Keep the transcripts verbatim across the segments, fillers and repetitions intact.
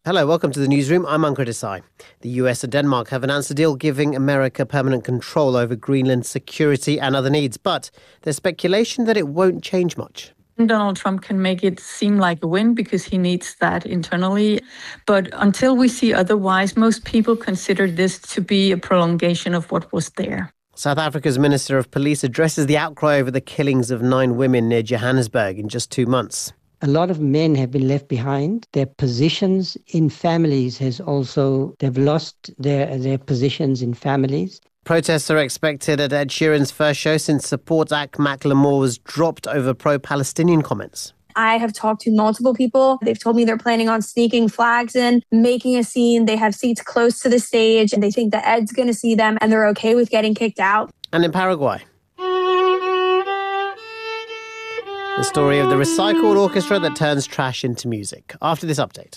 Hello, welcome to the newsroom. I'm Ankur Desai. The U S and Denmark have announced a deal giving America permanent control over Greenland's security and other needs, but there's speculation that it won't change much. Donald Trump can make it seem like a win because he needs that internally. But until we see otherwise, most people consider this to be a prolongation of what was there. South Africa's Minister of Police addresses the outcry over the killings of nine women near Johannesburg in just two months. A lot of men have been left behind. Their positions in families has also, they've lost their, their positions in families. Protests are expected at Ed Sheeran's first show since support act Macklemore was dropped over pro-Palestinian comments. I have talked to multiple people. They've told me they're planning on sneaking flags in, making a scene. They have seats close to the stage and they think that Ed's going to see them and they're okay with getting kicked out. And in Paraguay, the story of the recycled orchestra that turns trash into music. After this update.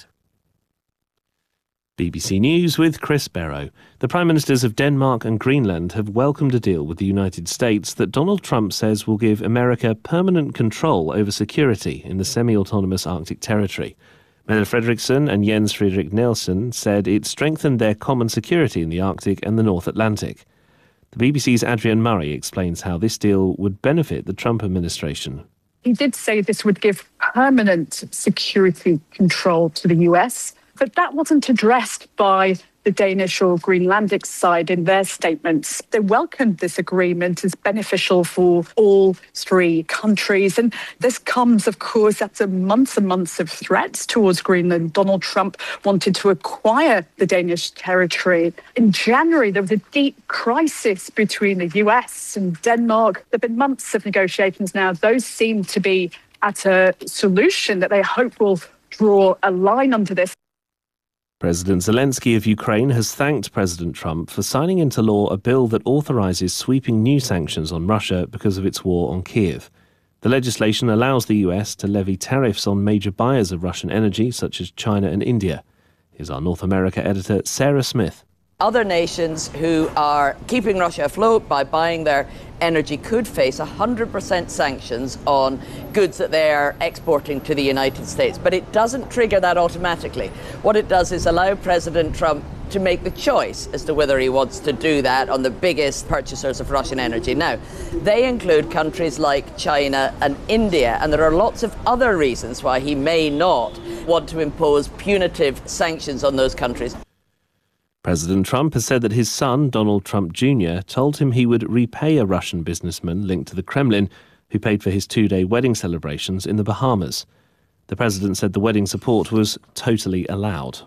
B B C News with Chris Barrow. The Prime Ministers of Denmark and Greenland have welcomed a deal with the United States that Donald Trump says will give America permanent control over security in the semi-autonomous Arctic territory. Mette Frederiksen and Jens Frederik Nielsen said it strengthened their common security in the Arctic and the North Atlantic. The B B C's Adrian Murray explains how this deal would benefit the Trump administration. He did say this would give permanent security control to the U S, but that wasn't addressed by the Danish or Greenlandic side in their statements. They welcomed this agreement as beneficial for all three countries. And this comes, of course, after months and months of threats towards Greenland. Donald Trump wanted to acquire the Danish territory. In January, there was a deep crisis between the U S and Denmark. There have been months of negotiations now. Those seem to be at a solution that they hope will draw a line under this. President Zelensky of Ukraine has thanked President Trump for signing into law a bill that authorises sweeping new sanctions on Russia because of its war on Kyiv. The legislation allows the U S to levy tariffs on major buyers of Russian energy, such as China and India. Here's our North America editor, Sarah Smith. Other nations who are keeping Russia afloat by buying their energy could face one hundred percent sanctions on goods that they are exporting to the United States. But it doesn't trigger that automatically. What it does is allow President Trump to make the choice as to whether he wants to do that on the biggest purchasers of Russian energy. Now, they include countries like China and India, and there are lots of other reasons why he may not want to impose punitive sanctions on those countries. President Trump has said that his son, Donald Trump Junior, told him he would repay a Russian businessman linked to the Kremlin who paid for his two-day wedding celebrations in the Bahamas. The president said the wedding support was totally allowed.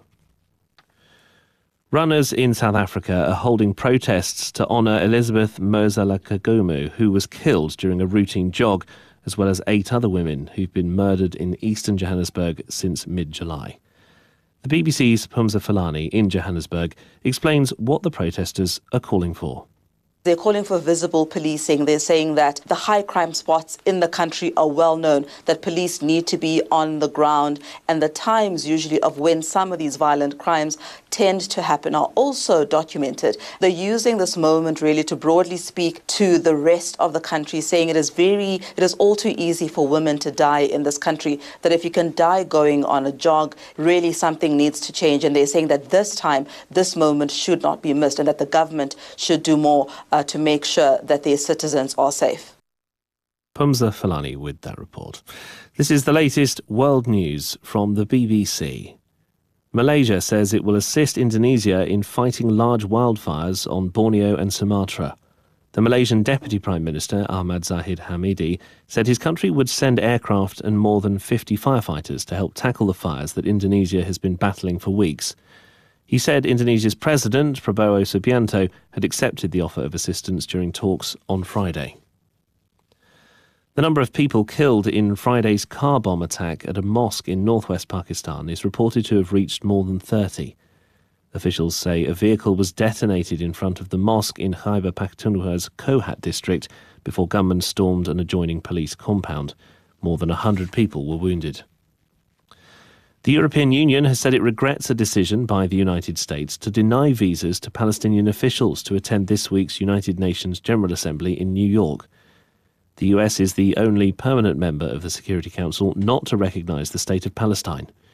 Runners in South Africa are holding protests to honour Elizabeth Mosala-Kagomo, who was killed during a routine jog, as well as eight other women who've been murdered in eastern Johannesburg since mid-July. The B B C's Pumza Falani in Johannesburg explains what the protesters are calling for. They're calling for visible policing. They're saying that the high crime spots in the country are well known, that police need to be on the ground, and the times usually of when some of these violent crimes tend to happen are also documented. They're using this moment really to broadly speak to the rest of the country, saying it is very, it is all too easy for women to die in this country, that if you can die going on a jog, really something needs to change. And they're saying that this time, this moment should not be missed, and that the government should do more Uh, to make sure that their citizens are safe. Pumza Falani with that report. This is the latest world news from the B B C. Malaysia says it will assist Indonesia in fighting large wildfires on Borneo and Sumatra. The Malaysian Deputy Prime Minister, Ahmad Zahid Hamidi, said his country would send aircraft and more than fifty firefighters to help tackle the fires that Indonesia has been battling for weeks. He said Indonesia's President, Prabowo Subianto, had accepted the offer of assistance during talks on Friday. The number of people killed in Friday's car bomb attack at a mosque in northwest Pakistan is reported to have reached more than thirty. Officials say a vehicle was detonated in front of the mosque in Khyber Pakhtunkhwa's Kohat district before gunmen stormed an adjoining police compound. More than one hundred people were wounded. The European Union has said it regrets a decision by the United States to deny visas to Palestinian officials to attend this week's United Nations General Assembly in New York. The U S is the only permanent member of the Security Council not to recognise the state of Palestine.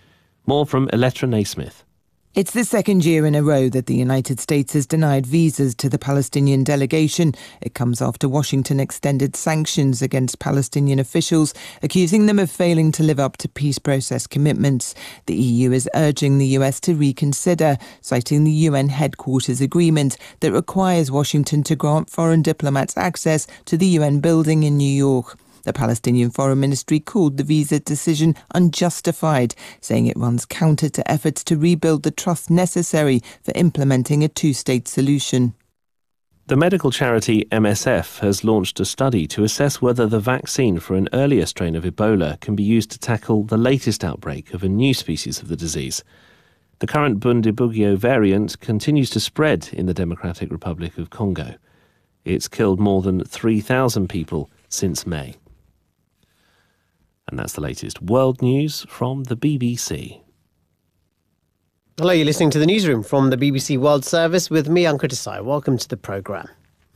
More from Elettra Naismith. It's the second year in a row that the United States has denied visas to the Palestinian delegation. It comes after Washington extended sanctions against Palestinian officials, accusing them of failing to live up to peace process commitments. The E U is urging the U S to reconsider, citing the U N headquarters agreement that requires Washington to grant foreign diplomats access to the U N building in New York. The Palestinian Foreign Ministry called the visa decision unjustified, saying it runs counter to efforts to rebuild the trust necessary for implementing a two-state solution. The medical charity M S F has launched a study to assess whether the vaccine for an earlier strain of Ebola can be used to tackle the latest outbreak of a new species of the disease. The current Bundibugyo variant continues to spread in the Democratic Republic of Congo. It's killed more than three thousand people since May. And that's the latest world news from the B B C. Hello, you're listening to the newsroom from the B B C World Service with me, Ankur Desai. Welcome to the programme.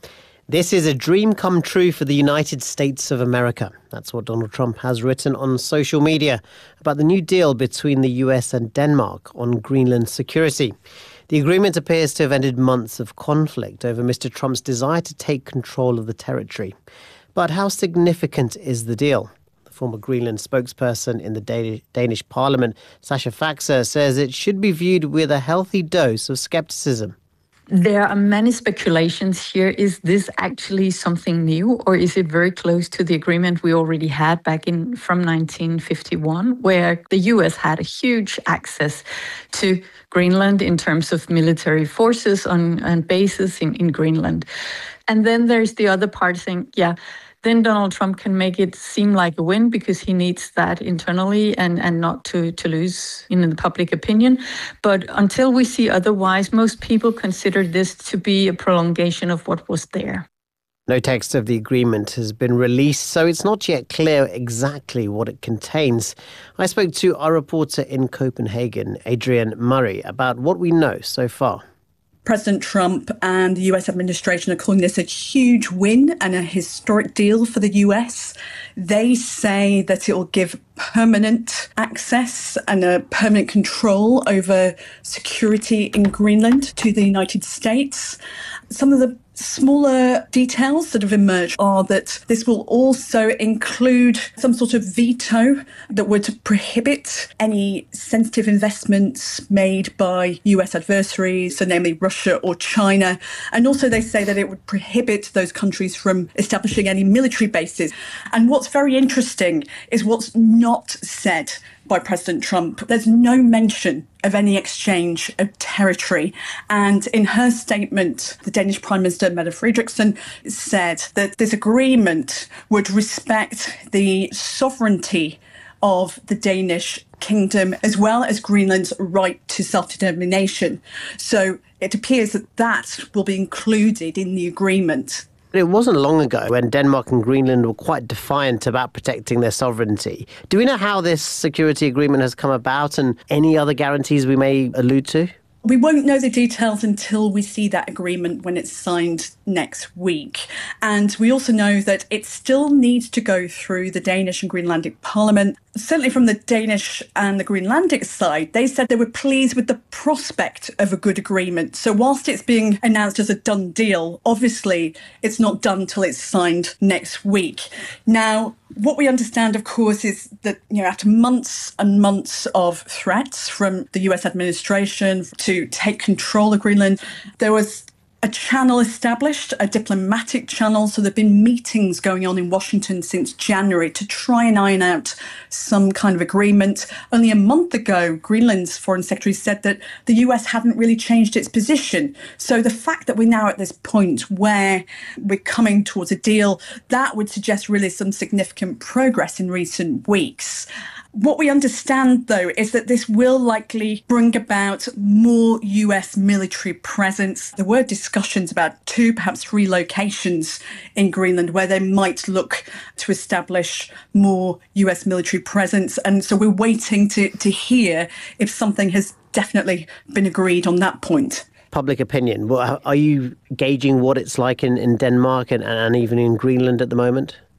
This is a dream come true for the United States of America. That's what Donald Trump has written on social media about the new deal between the U S and Denmark on Greenland security. The agreement appears to have ended months of conflict over Mister Trump's desire to take control of the territory. But how significant is the deal? Former Greenland spokesperson in the Danish parliament, Sascha Faxe, says it should be viewed with a healthy dose of scepticism. There are many speculations here. Is this actually something new, or is it very close to the agreement we already had back in from nineteen fifty-one, where the U S had a huge access to Greenland in terms of military forces on, and bases in, in Greenland? And then there's the other part saying, yeah, then Donald Trump can make it seem like a win because he needs that internally and, and not to, to lose in the public opinion. But until we see otherwise, most people consider this to be a prolongation of what was there. No text of the agreement has been released, so it's not yet clear exactly what it contains. I spoke to our reporter in Copenhagen, Adrian Murray, about what we know so far. President Trump and the U S administration are calling this a huge win and a historic deal for the U S. They say that it will give permanent access and a permanent control over security in Greenland to the United States. Some of the smaller details that have emerged are that this will also include some sort of veto that would prohibit any sensitive investments made by U S adversaries, so namely Russia or China. And also they say that it would prohibit those countries from establishing any military bases. And what's very interesting is what's not said by President Trump. There's no mention of any exchange of territory. And in her statement, the Danish Prime Minister, Mette Frederiksen, said that this agreement would respect the sovereignty of the Danish kingdom, as well as Greenland's right to self-determination. So it appears that that will be included in the agreement. It wasn't long ago when Denmark and Greenland were quite defiant about protecting their sovereignty. Do we know how this security agreement has come about and any other guarantees we may allude to? We won't know the details until we see that agreement when it's signed next week. And we also know that it still needs to go through the Danish and Greenlandic Parliament. Certainly from the Danish and the Greenlandic side, they said they were pleased with the prospect of a good agreement. So whilst it's being announced as a done deal, obviously it's not done till it's signed next week. Now, what we understand, of course, is that, you know, after months and months of threats from the U S administration to take control of Greenland, there was a channel established, a diplomatic channel. So there have been meetings going on in Washington since January to try and iron out some kind of agreement. Only a month ago, Greenland's foreign secretary said that the U S hadn't really changed its position. So the fact that we're now at this point where we're coming towards a deal, that would suggest really some significant progress in recent weeks. What we understand, though, is that this will likely bring about more U S military presence. There were discussions about two, perhaps three locations in Greenland where they might look to establish more U S military presence. And so we're waiting to, to hear if something has definitely been agreed on that point. Public opinion. Well, are you gauging what it's like in, in Denmark and, and even in Greenland at the moment?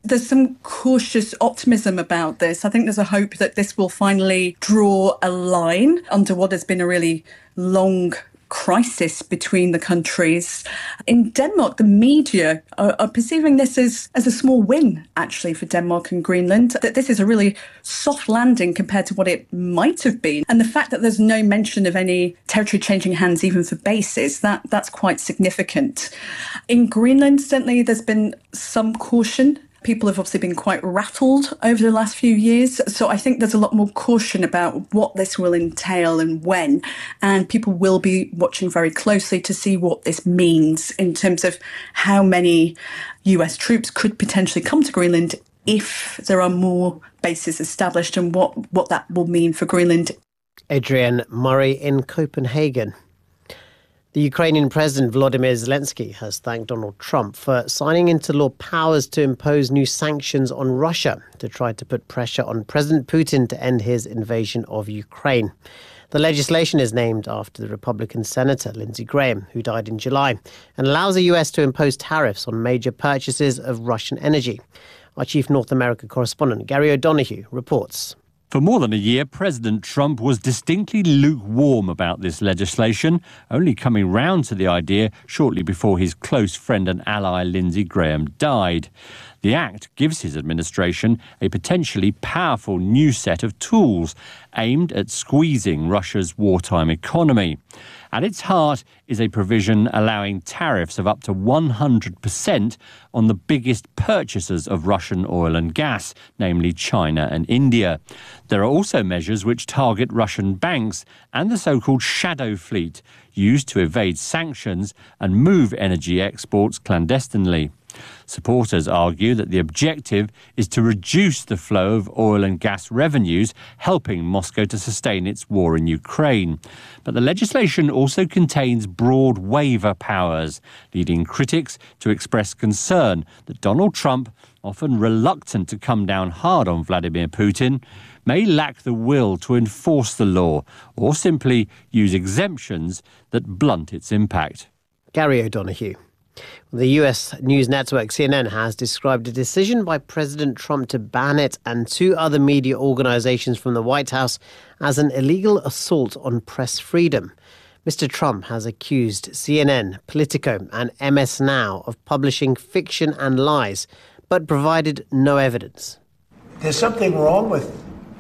There's some cautious optimism about this. I think there's a hope that this will finally draw a line under what has been a really long crisis between the countries. In Denmark, the media are, are perceiving this as, as a small win, actually, for Denmark and Greenland, that this is a really soft landing compared to what it might have been. And the fact that there's no mention of any territory changing hands, even for bases, that, that's quite significant. In Greenland, certainly, there's been some caution. People have obviously been quite rattled over the last few years. So I think there's a lot more caution about what this will entail and when. And people will be watching very closely to see what this means in terms of how many U S troops could potentially come to Greenland if there are more bases established, and what, what that will mean for Greenland. Adrienne Murray in Copenhagen. The Ukrainian President Volodymyr Zelensky has thanked Donald Trump for signing into law powers to impose new sanctions on Russia to try to put pressure on President Putin to end his invasion of Ukraine. The legislation is named after the Republican Senator Lindsey Graham, who died in July, and allows the U S to impose tariffs on major purchases of Russian energy. Our chief North America correspondent, Gary O'Donoghue, reports. For more than a year, President Trump was distinctly lukewarm about this legislation, only coming round to the idea shortly before his close friend and ally Lindsey Graham died. The act gives his administration a potentially powerful new set of tools aimed at squeezing Russia's wartime economy. At its heart is a provision allowing tariffs of up to one hundred percent on the biggest purchasers of Russian oil and gas, namely China and India. There are also measures which target Russian banks and the so-called shadow fleet, used to evade sanctions and move energy exports clandestinely. Supporters argue that the objective is to reduce the flow of oil and gas revenues, helping Moscow to sustain its war in Ukraine. But the legislation also contains broad waiver powers, leading critics to express concern that Donald Trump, often reluctant to come down hard on Vladimir Putin, may lack the will to enforce the law or simply use exemptions that blunt its impact. Gary O'Donoghue. The U S news network C N N has described a decision by President Trump to ban it and two other media organizations from the White House as an illegal assault on press freedom. Mister Trump has accused C N N, Politico and M S Now of publishing fiction and lies, but provided no evidence. There's something wrong with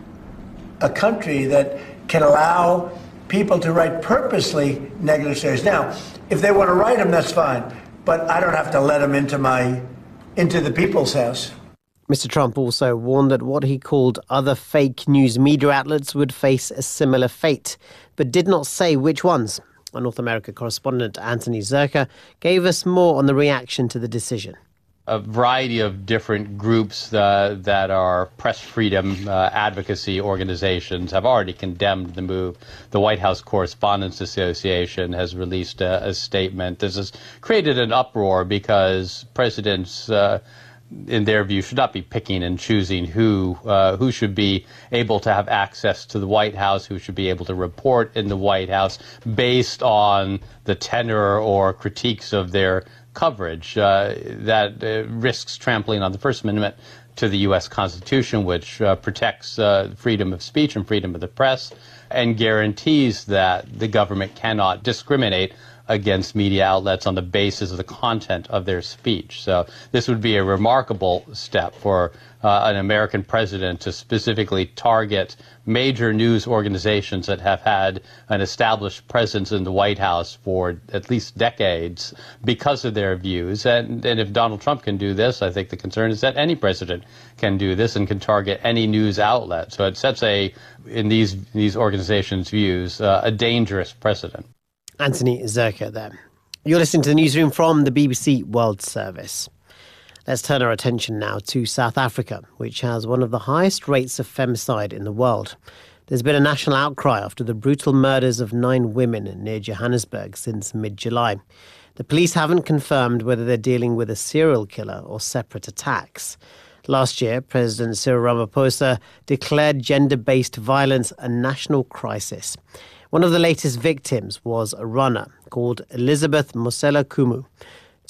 a country that can allow people to write purposely negative stories. Now, if they want to write them, that's fine. But I don't have to let them into my, into the people's house. Mister Trump also warned that what he called other fake news media outlets would face a similar fate, but did not say which ones. Our North America correspondent Anthony Zerka gave us more on the reaction to the decision. A variety of different groups uh, that are press freedom uh, advocacy organizations have already condemned the move. The White House Correspondents Association has released a, a statement. This has created an uproar because presidents, uh, in their view, should not be picking and choosing who uh, who should be able to have access to the White House, who should be able to report in the White House based on the tenor or critiques of their coverage uh, that uh, risks trampling on the First Amendment to the U S Constitution, which uh, protects uh, freedom of speech and freedom of the press and guarantees that the government cannot discriminate against media outlets on the basis of the content of their speech. So this would be a remarkable step for uh, an American president to specifically target major news organizations that have had an established presence in the White House for at least decades because of their views. And, and if Donald Trump can do this, I think the concern is that any president can do this and can target any news outlet. So it sets a, in these, these organizations' views, uh, a dangerous precedent. Anthony Zerka there. You're listening to the newsroom from the B B C World Service. Let's turn our attention now to South Africa, which has one of the highest rates of femicide in the world. There's been a national outcry after the brutal murders of nine women near Johannesburg since mid-July. The police haven't confirmed whether they're dealing with a serial killer or separate attacks. Last year, President Cyril Ramaphosa declared gender-based violence a national crisis. One of the latest victims was a runner called Elizabeth Mosela Kumu.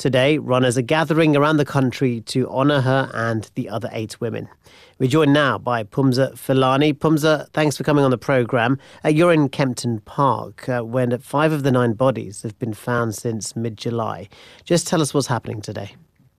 Today, runners are gathering around the country to honour her and the other eight women. We're joined now by Phumza Philani. Phumza, thanks for coming on the programme. Uh, you're in Kempton Park, uh, when five of the nine bodies have been found since mid-July. Just tell us what's happening today.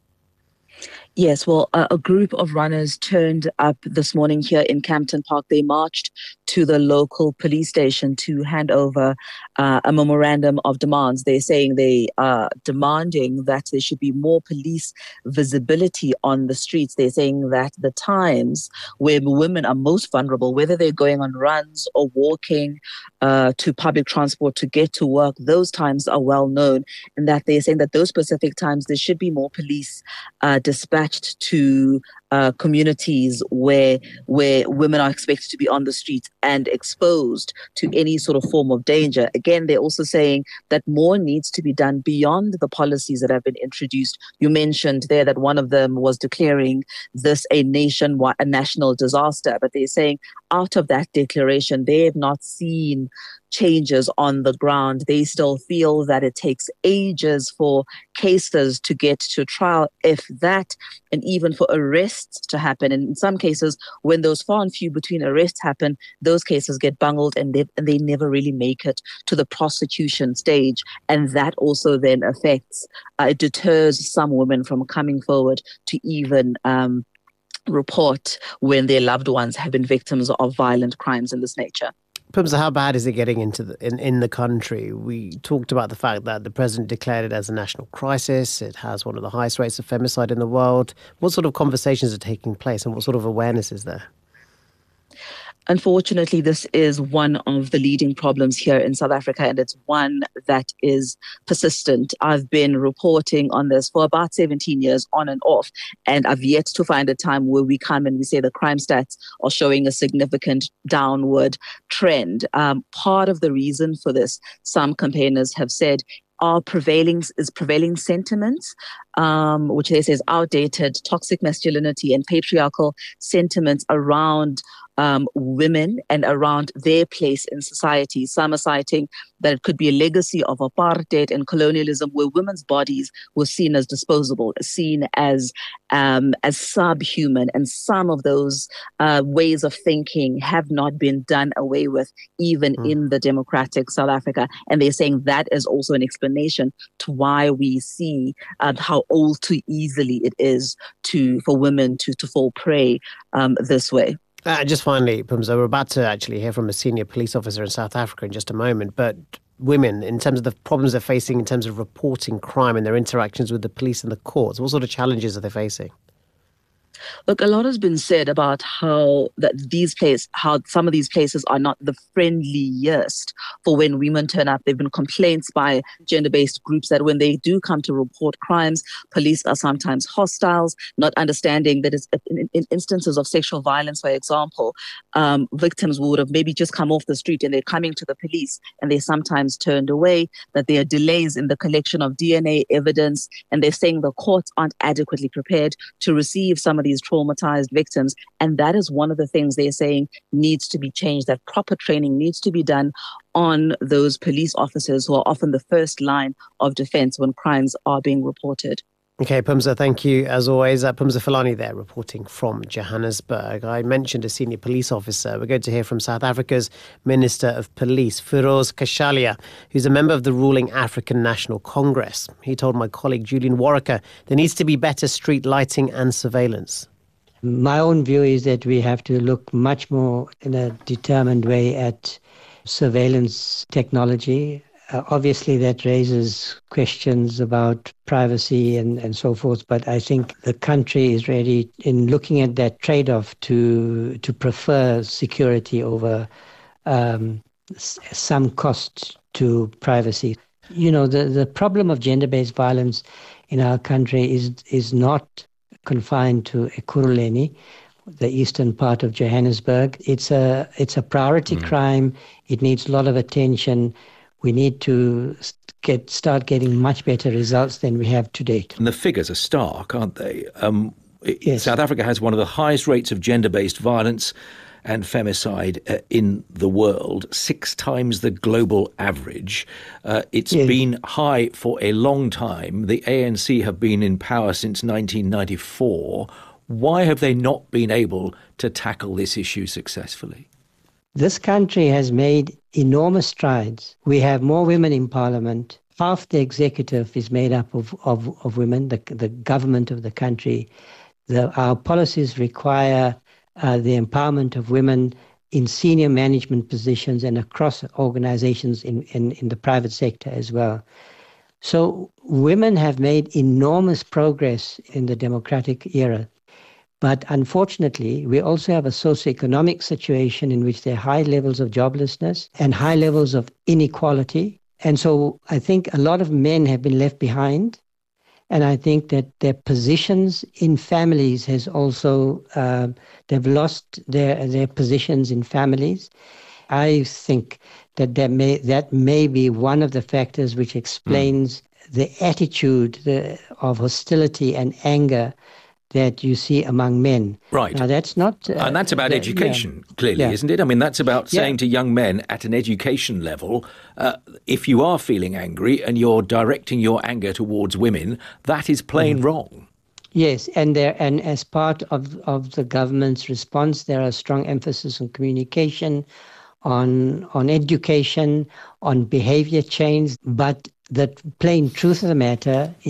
Yes, well, a, a group of runners turned up this morning here in Kempton Park. They marched to the local police station to hand over uh, a memorandum of demands. They're saying they are demanding that there should be more police visibility on the streets. They're saying that the times where women are most vulnerable, whether they're going on runs or walking uh, to public transport to get to work, those times are well known, and that they're saying that those specific times there should be more police uh, dispatched to uh, communities where where women are expected to be on the streets and exposed to any sort of form of danger. Again, they're also saying that more needs to be done beyond the policies that have been introduced. You mentioned there that one of them was declaring this a nationwide, a national disaster, but they're saying out of that declaration, they have not seen changes on the ground. They still feel that it takes ages for cases to get to trial, if that, and even for arrests to happen. And in some cases, when those far and few between arrests happen, those cases get bungled and they, and they never really make it to the prosecution stage. And that also then affects, uh, it deters some women from coming forward to even um, report when their loved ones have been victims of violent crimes in this nature. Phumza, how bad is it getting into the, in, in the country? We talked about the fact that the president declared it as a national crisis. It has one of the highest rates of femicide in the world. What sort of conversations are taking place and what sort of awareness is there? Unfortunately, this is one of the leading problems here in South Africa, and it's one that is persistent. I've been reporting on this for about seventeen years on and off, and I've yet to find a time where we come and we say the crime stats are showing a significant downward trend. Um, part of the reason for this, some campaigners have said, are prevailing is prevailing sentiments, um, which they say is outdated, toxic masculinity and patriarchal sentiments around um, women and around their place in society. Some are citing that it could be a legacy of apartheid and colonialism, where women's bodies were seen as disposable, seen as um, as subhuman, and some of those uh, ways of thinking have not been done away with, even mm. in the democratic South Africa. And they're saying that is also an explanation to why we see um, how all too easily it is to for women to to fall prey um, this way. Uh, just finally, Phumza, we're about to actually hear from a senior police officer in South Africa in just a moment, but women, in terms of the problems they're facing in terms of reporting crime and their interactions with the police and the courts, what sort of challenges are they facing? Look, a lot has been said about how that these places, how some of these places are not the friendliest for when women turn up. There have been complaints by gender-based groups that when they do come to report crimes, police are sometimes hostiles, not understanding that it's, in, in instances of sexual violence, for example, um, victims would have maybe just come off the street and they're coming to the police and they're sometimes turned away, that there are delays in the collection of D N A evidence, and they're saying the courts aren't adequately prepared to receive some of these traumatized victims. And that is one of the things they're saying needs to be changed, that proper training needs to be done on those police officers who are often the first line of defense when crimes are being reported. Okay, Phumza, thank you as always. Uh, Phumza Philani there, reporting from Johannesburg. I mentioned a senior police officer. We're going to hear from South Africa's Minister of Police, Feroz Kgashalia, who's a member of the ruling African National Congress. He told my colleague Julian Warwicker there needs to be better street lighting and surveillance. My own view is that we have to look much more in a determined way at surveillance technology. Uh, obviously, that raises questions about privacy and, and so forth, but I think the country is ready in looking at that trade-off to to prefer security over um, s- some cost to privacy. You know, the, the problem of gender-based violence in our country is is not confined to Ekurhuleni, the eastern part of Johannesburg. It's a it's a priority mm. crime. It needs a lot of attention. We need to get start getting much better results than we have to date. And the figures are stark, aren't they? Um, yes. South Africa has one of the highest rates of gender-based violence, and femicide uh, in the world, six times the global average. Uh, it's Yes. been high for a long time. The A N C have been in power since nineteen ninety-four. Why have they not been able to tackle this issue successfully? This country has made enormous strides. We have more women in parliament. Half the executive is made up of, of, of women, the, the government of the country. The, our policies require uh, the empowerment of women in senior management positions and across organizations in, in, in the private sector as well. So women have made enormous progress in the democratic era. But unfortunately, we also have a socioeconomic situation in which there are high levels of joblessness and high levels of inequality. And so I think a lot of men have been left behind. And I think that their positions in families has also, uh, they've lost their, their positions in families. I think that that may, that may be one of the factors which explains mm. the attitude the, of hostility and anger that you see among men. Right. Now, that's not... Uh, and that's about that, education, yeah. clearly, yeah. isn't it? I mean, that's about saying yeah. to young men at an education level, uh, if you are feeling angry and you're directing your anger towards women, that is plain mm. wrong. Yes, and there, and as part of, of the government's response, there are strong emphasis on communication, on on education, on behavior change. But the plain truth of the matter